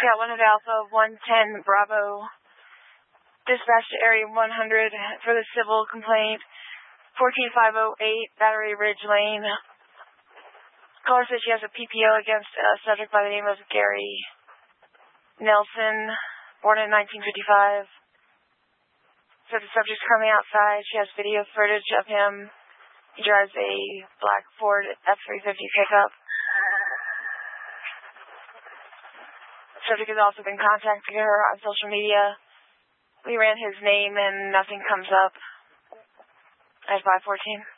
Yeah, 100 Alpha, 110 Bravo. Dispatch to Area 100 for the civil complaint. 14508 Battery Ridge Lane. Caller says she has a PPO against a subject by the name of Gary Nelson, born in 1955. So the subject's currently outside. She has video footage of him. He drives a black Ford F-350 pickup. The subject has also been contacting her on social media. We ran his name and nothing comes up at 514.